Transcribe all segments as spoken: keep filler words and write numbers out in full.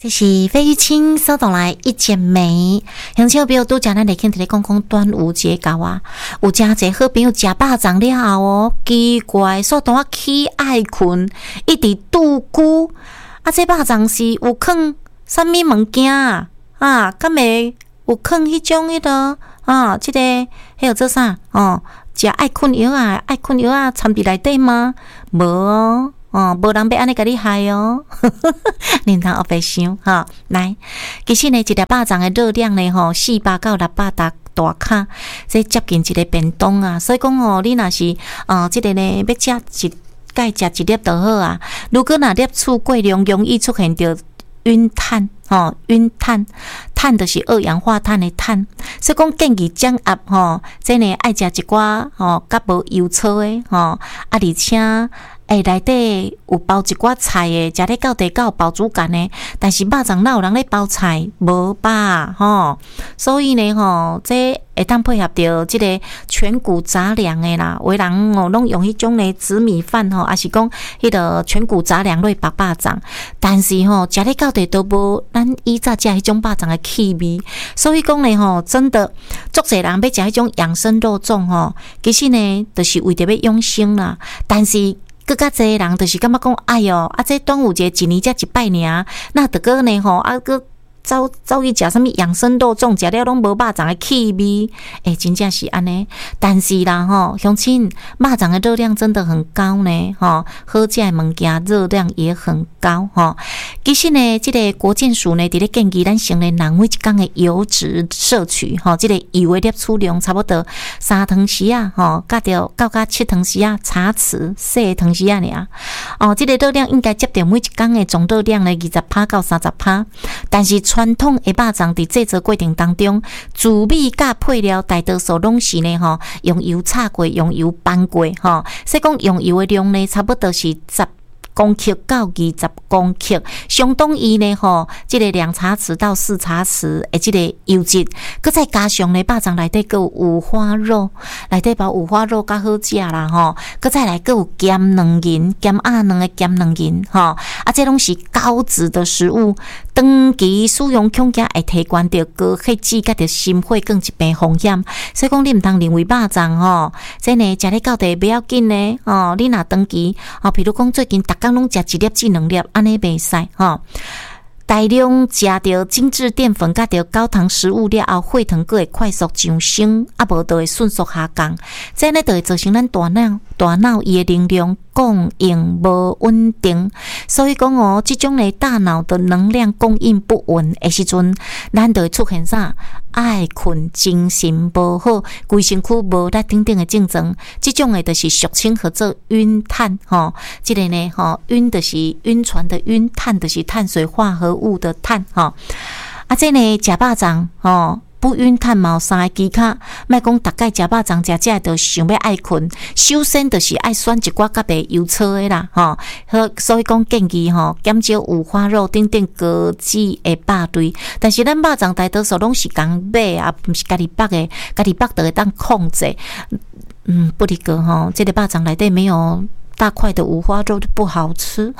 这是费玉清所带来一剪梅，乡亲朋友拄则咱来听伫咧讲讲端午节到啊，有诚侪好朋友食肉粽了后哦，奇怪，煞当我起爱困，一直拄久啊！这肉粽是有放啥物物件啊？啊，敢会有放迄种迄个啊？即、这个迄个做啥？哦，食爱困药啊，爱困药啊，掺伫内底吗？无哦。哦，无人要安尼甲你害哦，恁通后白想哈。来，其实呢，一粒肉粽的热量呢，吼，四百到六百大大卡，这接近一个便当啊。所以讲哦，你若是呃，即、这个呢，要食一该食一粒就好啊。如果若粒数过量，容易出现着晕碳，吼，晕碳，碳就是二氧化碳的碳。所以讲建议降压吼，即呢爱食一寡吼，较无油粗的吼，啊，而且。诶，内底有包一寡菜诶，食咧到地到饱足感诶，但是肉粽哪有人咧包菜无吧？吼，所以呢，吼，这会当配合着即个全谷杂粮诶啦，有的人哦拢用迄种咧紫米饭吼，还是讲迄个全谷杂粮类白肉粽，但是吼食咧到地都无咱以前食迄种肉粽诶气味，所以讲呢吼，真的足侪人要食迄种养生肉粽吼，其实呢，就是为着要养生啦，但是。更较侪人就是感觉讲，哎哟，啊，这端午节一年才一摆尔，那得个呢吼，啊个走走去食啥物养生肉粽，食了拢无肉粽的气味，诶，真正是安尼。但是啦吼，乡亲，肉粽的热量真的很高呢，吼，好食的物件热量也很高吼。其实呢，这个国健署呢，伫咧建议咱成年人每一天的油脂摄取，吼，这个油的摄取量差不多三汤匙啊，吼，甲着到甲七汤匙啊，茶匙细汤匙啊尔。哦，这个热量应该接着每一天的总热量呢二十趴到三十趴，但是传统的肉粽伫制作过程当中，主味甲配料大多数拢是呢吼，用油炒过，用油拌过吼，所以讲用油的量呢，差不多是十公克到二十公克，相当于呢吼，即、这个两茶匙到四茶匙的即个油脂，佮再加上呢，肉粽内底佮有五花肉，内底包五花肉较好食啦吼，佮再来佮有咸卵仁、咸鸭卵的咸卵仁吼，啊，这拢是高脂的食物，长期使用恐惊会提悬着高血脂佮着心血管疾病风险，所以讲你毋通认为肉粽吼，即呢食咧到地不要紧呢，哦，你若长期哦，譬如讲最近逐工拢食一粒至两粒，安尼袂使吼。大量食着精致淀粉甲着高糖食物了后，血糖佫会快速上升，啊无就会迅速下降，这呢就会造成咱大脑大脑伊的能量供应无稳定，所以讲哦，这种的大脑的能量供应不稳的时阵，咱就会出现啥爱困、精神无好、规身躯无力等等的症状。这种的就是俗称叫做晕碳吼，这个呢吼，晕就是晕船的晕，碳就是碳水化合物的碳吼。啊，这呢食肉粽吼。不晕碳嘛有三个技巧，莫讲大概食肉粽食食就想要爱困，首先就是爱选一寡较袂油粗的啦，吼。所以讲建议吼，减少五花肉等等高脂的肉类。但是咱肉粽大多数拢是讲买啊，毋是家己剥的，家己剥就会当控制。嗯，不离个吼，这个肉粽内底没有大块的五花肉就不好吃。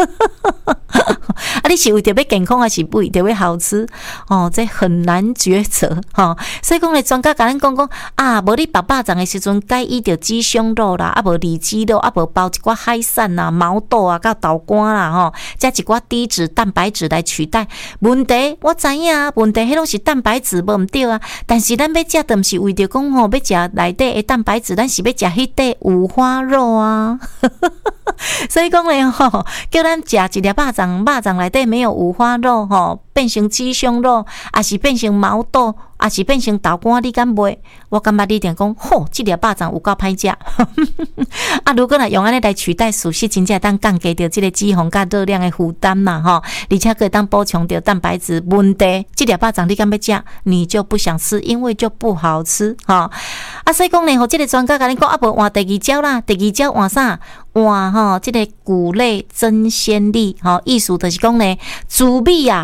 啊，你是为着要健康，还是为着要好吃？哦，这很难抉择哈、哦。所以讲咧，专家甲咱讲讲啊，无你肉肉粽的时阵，该伊着鸡胸肉啦，啊无里脊肉，啊无包一寡海产啦、毛豆啊、甲豆干啦吼，加一寡低脂蛋白质来取代。问题我知影，问题迄拢是蛋白质无毋对啊。但是咱要食，就毋是为着讲吼，要食内底的蛋白质，咱是要食迄块五花肉啊。所以讲咧吼，叫咱食一粒肉粽，肉粽内底没有五花肉吼，变成鸡胸肉，还是变成毛豆，还是变成豆干，你敢买？我感觉你一定讲，吼，这粒肉粽有够歹食。啊，如果若用安尼来取代素食，真正当降低着这个脂肪甲热量的负担嘛吼，而且可以当补充着蛋白质。问题，这粒肉粽你敢要食，你就不想吃，因为就不好吃哈。啊，所以讲呢，吼，这个专家甲你讲，啊，无换第二招啦，第二招换啥？换吼，这个谷类增鲜粒，吼，意思就是讲呢，猪米啊，吼，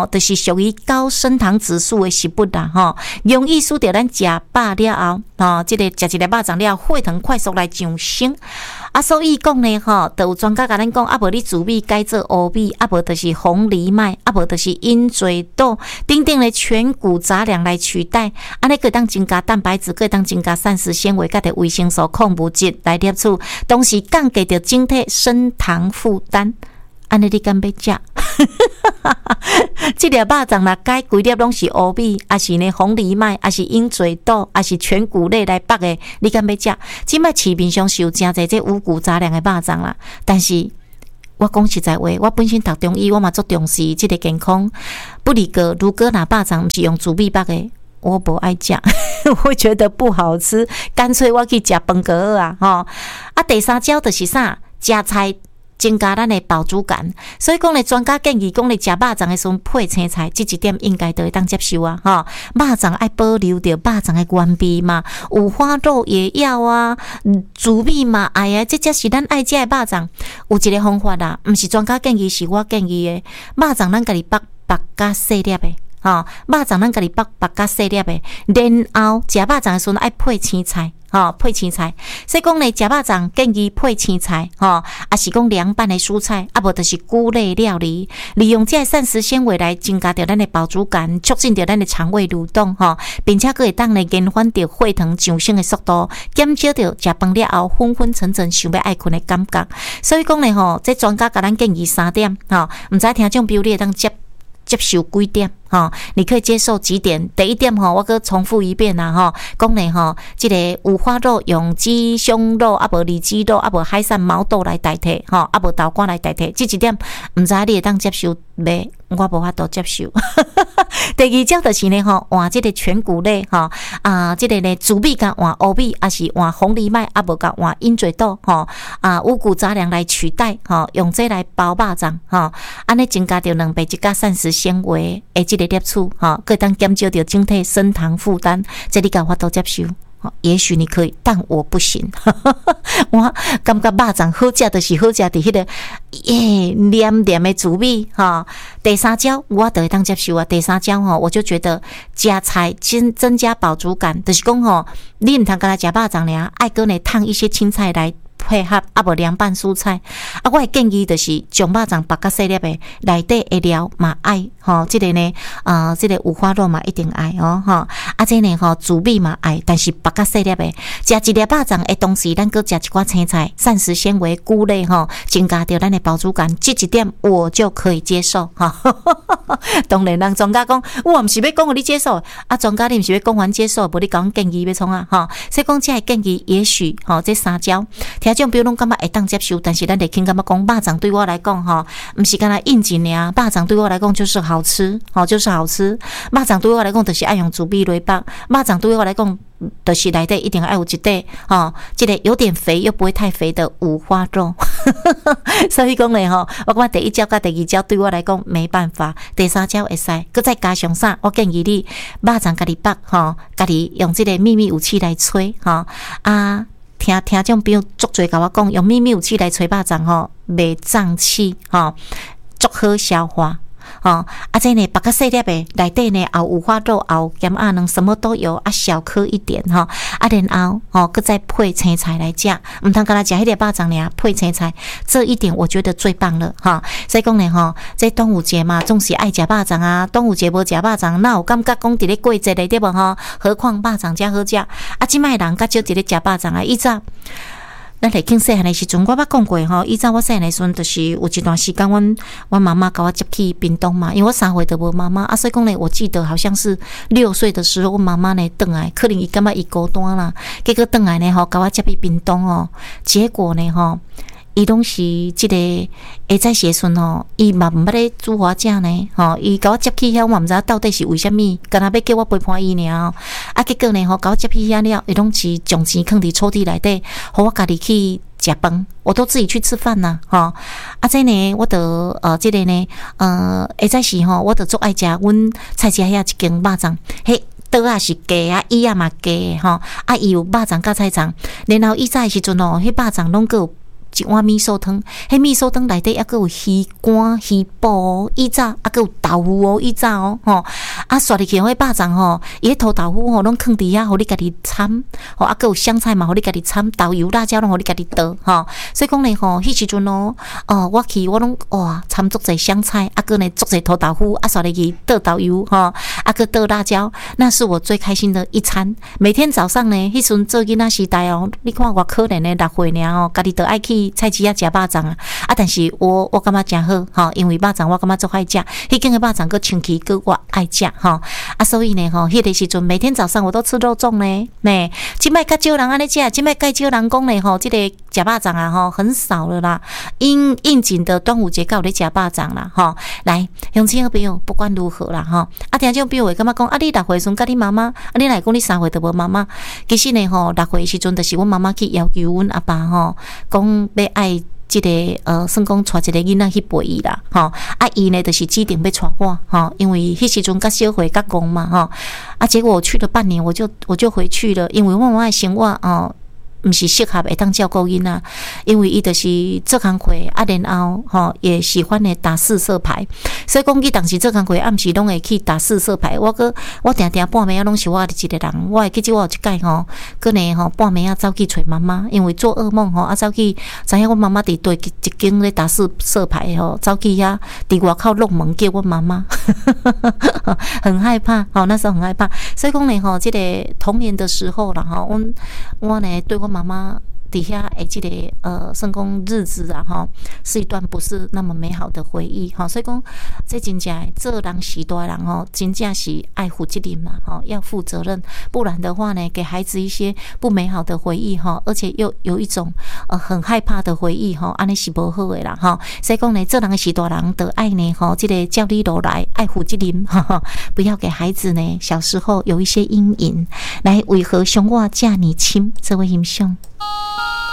就是属于高升糖指数的食物啦吼，容易使到咱食饱了后，吼，即、這个食一粒肉粽了，血糖快速来上升。啊，所以讲呢，吼，就有专家甲咱讲，啊无你紫米改做乌米，啊无就是红藜麦，啊无就是鹰嘴豆，等等的全谷杂粮来取代，安尼个当增加蛋白质，个当增加膳食纤维，甲的维生素、矿物质来摄取，同时降低着整体升糖负担。安尼你敢要食？这粒肉粽啦，改规粒拢是乌米，还是呢红藜麦，还是鹰嘴豆，还是全谷类来绑的，你敢要食？即摆市面上是有真侪这五谷杂粮的肉粽啦，但是我讲实在话，我本身读中医，我嘛足重视这个健康。不离个，如果那肉粽是用紫米绑的，我不爱食，我会觉得不好吃，干脆我去食饭粿啊！吼啊，第三招就是啥？食菜。增加咱的饱足感，所以讲咧，专家建议讲咧，食肉粽的时阵配青菜，这一点应该都会当接受啊！哈，肉粽爱保留着肉粽的原味嘛，五花肉也要啊，紫米嘛，哎呀，这才是咱爱食的肉粽。有一个方法啦，毋是专家建议，是我建议的。肉粽咱家己剥剥甲细粒的，吼，肉粽咱家己剥剥甲细粒的，然后食肉粽的时阵爱配青菜。吼，配青菜，所以讲咧，食肉粽建议配青菜，吼，也是讲凉拌的蔬菜，啊无就是菇类料理，利用这膳食纤维来增加着咱的饱足感，促进着咱的肠胃蠕动，吼，并且佫会当咧延缓着血糖上升的速度，减少着食饭了后昏昏沉沉想要爱困的感觉。所以讲咧，吼，这专家甲咱建议三点，吼，毋知听众朋友你会当接接受几点？哈，你可以接受几点？第一点哈，我搁重复一遍啦哈，讲咧哈，这个五花肉用鸡胸肉啊，无里脊肉啊，无海产毛豆来代替哈，啊无豆干来代替，这一点毋知你会当接受未？我无法度接受。第二招就是呢吼，换这个全谷类哈啊，这个呢紫米甲换乌米，还是换红藜麦啊，无甲换鹰嘴豆吼啊，五谷杂粮来取代哈，用这来包肉粽哈，安尼增加着两倍一加膳食纤维诶，这个摄取哈，可以当减少着整体升糖负担，这你甲我都接受。也许你可以，但我不行。我感觉肉粽好食，就是好食伫迄个耶黏黏的紫米哈。第三招我就会当接受啊。第三招吼，我就觉得加菜增增加饱足感，就是讲吼，你唔通干那食肉粽尔，爱搁呢烫一些青菜来配合，啊无凉拌蔬菜。啊，我会建议就是将肉粽剥较细粒的，内底的料嘛爱吼，这个呢，呃，这个五花肉嘛一定爱哦，吼，啊，这呢吼紫米嘛爱，但是剥较细粒的，食一粒肉粽的同时，咱搁食一寡青菜，膳食纤维、菇类吼，增加着咱的饱足感，这一点我就可以接受哈。当然，人专家讲，我毋是要讲互你接受，啊，专家你毋是要讲完接受，无你讲建议要创啊，哈，所以讲这个建议也许吼，这三招。听众朋友拢感觉会当接受，但是咱得听感觉讲，肉粽对我来讲吼，毋是干那应景尔，肉粽对我来讲就是好吃，吼，就是好吃。肉粽对我来讲就是爱用紫米来包，肉粽对我来讲就是内底一定爱有一块，吼，这个有点肥又不会太肥的五花肉。所以讲咧吼，我感觉第一招甲第二招对我来讲没办法，第三招会使，佮再加上啥？我建议你肉粽家己包，吼，家己用这个秘密武器来吹，吼啊。听听众朋友足侪甲我讲，用秘密武器来吹肉粽吼，袂胀气吼，足好消化吼。啊，这呢剥较细粒的，内底呢有五花肉，有咸鸭卵，什么都有啊，小颗一点吼。啊，然后吼，佮再配青菜来食，毋通干那食迄个肉粽尔，配青菜，这一点我觉得最棒了哈。所以讲呢吼，这端午节嘛，总是爱食肉粽啊。端午节无食肉粽，哪有感觉讲伫咧过节咧对无吼？何况肉粽才好食。啊，即摆人较少伫咧食肉粽啊，以前。咱来听细汉的时阵，我捌讲过吼。以前我细汉的时阵，就是有一段时间，阮阮妈妈甲我接去屏东嘛，因为我三岁都无妈妈啊，所以讲呢，我记得好像是六岁的时候，我妈妈呢转来，可能伊感觉伊孤单啦，结果转来呢吼，甲我接去屏东哦，结果呢吼。伊拢是即个下早时阵吼，伊嘛毋捌咧煮花食呢，吼，伊甲我接去遐，我毋知到底是为虾米，干那要叫我陪伴伊尔哦。啊，结果呢吼，甲我接去遐了，伊拢是将钱放伫抽屉内底，互我家己去食饭，我都自己去吃饭呐，吼。啊，这呢，我得呃，这个呢，呃，下早时吼，我得足爱食阮菜市遐一间肉粽，嘿。刀啊是鸡啊，椅啊嘛鸡吼，啊伊有肉粽甲菜粽，然后以早的时阵吼，迄肉粽拢个有一碗米寿汤，迄米寿汤内底还佫有鱼干、鱼脯，以早还佫有豆腐哦，以早哦，吼啊刷入去迄肉粽吼，伊迄土豆腐吼拢放伫遐，互你家己掺，吼啊佫有香菜嘛，互你家己掺，豆油、辣椒拢互你家己倒，吼，所以讲咧吼，迄时阵哦，哦我去我拢哇掺足侪香菜，啊佫呢足侪土豆腐，啊刷入去倒豆油，吼啊佫倒辣椒，那是我最开心的一餐。每天早上呢，迄阵做囡仔时代哦，你看我可怜的六岁尔哦，家己都爱去菜市仔食肉粽啊，啊但是我我感觉真好，吼，因为肉粽我感觉足爱食，迄间的肉粽佫清气佫我爱食，吼啊，所以呢吼，迄个时阵每天早上我都吃肉粽呢，呢，即摆较少人安尼食，即摆介少人讲咧吼，即个食肉粽啊吼，很少了啦。应应景的端午节到咧食肉粽啦，吼，来，乡亲朋友，不管如何啦，吼，啊，听种朋友会感觉讲，啊，你六岁时阵甲你妈妈，啊，你来讲你三岁都无妈妈，其实呢吼，六岁时阵就是阮妈妈去要求阮阿爸吼，讲要爱。即、這個呃，算講帶一個囡仔去陪伊啦，吼啊，伊呢就是指定要帶我，吼，因為迄時陣較小歲較戆嘛，吼啊，結果我去了半年，我就我就回去了，因為我媽媽的生活哦。毋是適合會當照顧囡仔，因為伊就是做工課啊，然後吼也喜歡咧打四色牌，所以講伊當時做工課暗時攏會去打四色牌。我個我定定半暝啊，攏是我一個人。我會記住我有一擺吼，個呢吼半暝啊走去找媽媽，因為做噩夢吼啊走去，知影我媽媽佇對一間咧打四色牌吼，走去遐佇外口弄門叫我媽媽，很害怕。吼那時候很害怕，所以講呢吼，這個童年的時候啦吼，我我呢對我媽媽底下誒，這個呃，算講日子啊，哈，是一段不是那麼美好的回憶，哈，所以講這真正做人是大人哦，真正是愛負責任嘛，哈，要負責任，不然的話呢，給孩子一些不美好的回憶哈，而且又有一種呃很害怕的回憶哈，安尼是不好的啦，哈，所以講呢，做人是大人的愛呢，哈，這個教你落來愛負責任，哈哈，不要給孩子呢小時候有一些陰影，來為何熊我嫁你親，這位英雄。